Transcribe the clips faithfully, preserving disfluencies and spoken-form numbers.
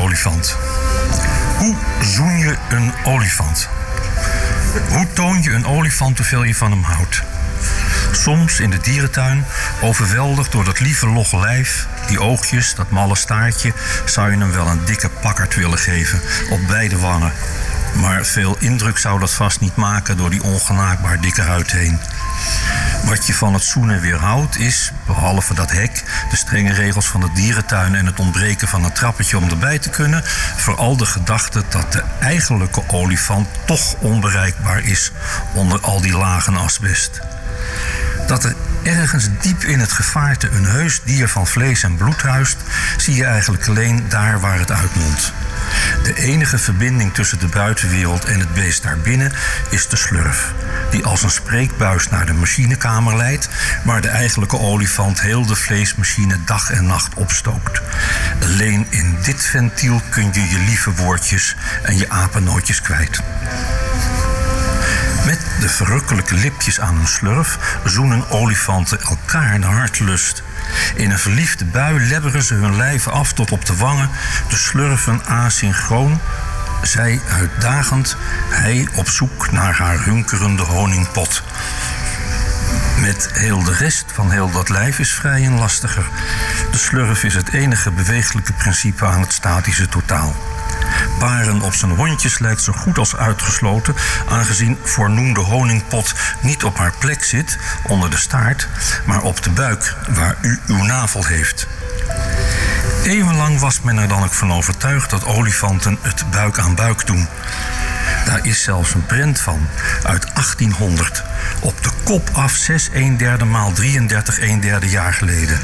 olifant. Hoe zoen je een olifant? Hoe toon je een olifant hoeveel je van hem houdt? Soms in de dierentuin, overweldigd door dat lieve logge lijf, die oogjes, dat malle staartje, zou je hem wel een dikke pakkerd willen geven op beide wangen. Maar veel indruk zou dat vast niet maken door die ongenaakbaar dikke huid heen. Wat je van het zoenen weerhoudt is, behalve dat hek, de strenge regels van de dierentuin en het ontbreken van een trappetje om erbij te kunnen, vooral de gedachte dat de eigenlijke olifant toch onbereikbaar is onder al die lagen asbest. Dat er ergens diep in het gevaarte een heus dier van vlees en bloed huist, zie je eigenlijk alleen daar waar het uitmondt. De enige verbinding tussen de buitenwereld en het beest daarbinnen is de slurf, die als een spreekbuis naar de machinekamer leidt, waar de eigenlijke olifant heel de vleesmachine dag en nacht opstookt. Alleen in dit ventiel kun je je lieve woordjes en je apennootjes kwijt. Met de verrukkelijke lipjes aan hun slurf zoenen olifanten elkaar naar hartlust. In een verliefde bui lebberen ze hun lijven af tot op de wangen, de slurven asynchroon, zij uitdagend, hij op zoek naar haar hunkerende honingpot. Met heel de rest van heel dat lijf is vrijen lastiger. De slurf is het enige beweeglijke principe aan het statische totaal. Baren op zijn hondjes lijkt zo goed als uitgesloten, aangezien voornoemde honingpot niet op haar plek zit, onder de staart, maar op de buik, waar u uw navel heeft. Eeuwenlang was men er dan ook van overtuigd dat olifanten het buik aan buik doen. Daar is zelfs een prent van, uit achttienhonderd. Op de kop af zes een derde maal drieëndertig een derde jaar geleden.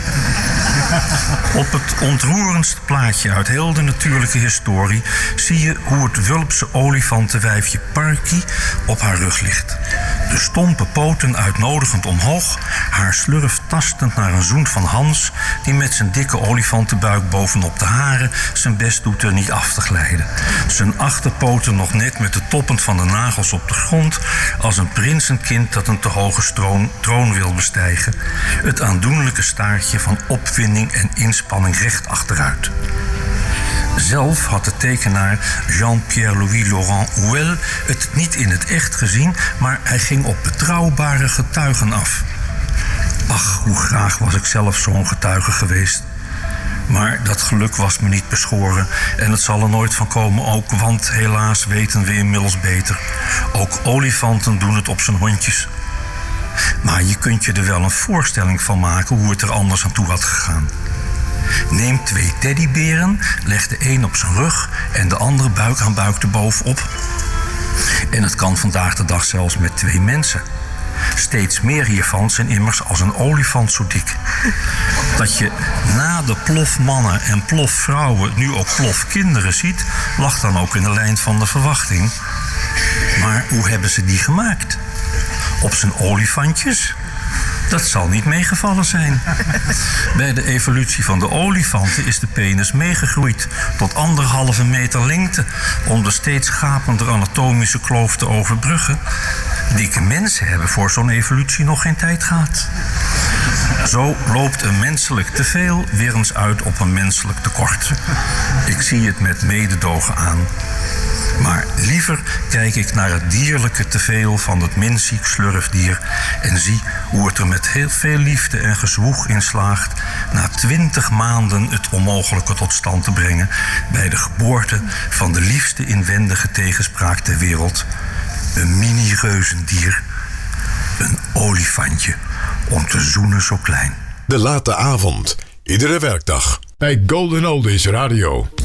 Op het ontroerendste plaatje uit heel de natuurlijke historie zie je hoe het wulpse olifantenwijfje Parky op haar rug ligt. De stompe poten uitnodigend omhoog, haar slurf tastend naar een zoen van Hans, die met zijn dikke olifantenbuik bovenop de haren zijn best doet er niet af te glijden. Zijn achterpoten nog net met de toppen van de nagels op de grond, als een prinsenkind dat een te hoge stroon, troon wil bestijgen. Het aandoenlijke staartje van opwinding en inspanning recht achteruit. Zelf had de tekenaar Jean-Pierre Louis Laurent Houel het niet in het echt gezien, maar hij ging op betrouwbare getuigen af. Ach, hoe graag was ik zelf zo'n getuige geweest. Maar dat geluk was me niet beschoren en het zal er nooit van komen ook, want helaas weten we inmiddels beter. Ook olifanten doen het op zijn hondjes. Maar je kunt je er wel een voorstelling van maken hoe het er anders aan toe had gegaan. Neem twee teddyberen, leg de een op zijn rug en de andere buik aan buik erbovenop. En het kan vandaag de dag zelfs met twee mensen. Steeds meer hiervan zijn immers als een olifant zo dik. Dat je na de plofmannen en ploffvrouwen nu ook plofkinderen ziet, lag dan ook in de lijn van de verwachting. Maar hoe hebben ze die gemaakt? Op zijn olifantjes? Dat zal niet meegevallen zijn. Bij de evolutie van de olifanten is de penis meegegroeid tot anderhalve meter lengte om de steeds gapender anatomische kloof te overbruggen. Dikke mensen hebben voor zo'n evolutie nog geen tijd gehad. Zo loopt een menselijk teveel weer eens uit op een menselijk tekort. Ik zie het met mededogen aan. Maar liever kijk ik naar het dierlijke teveel van het minziek slurfdier en zie hoe het er met heel veel liefde en gezwoeg in slaagt na twintig maanden het onmogelijke tot stand te brengen bij de geboorte van de liefste inwendige tegenspraak ter wereld. Een mini-reuzendier, een olifantje, om te zoenen zo klein. De late avond, iedere werkdag, bij Golden Oldies Radio.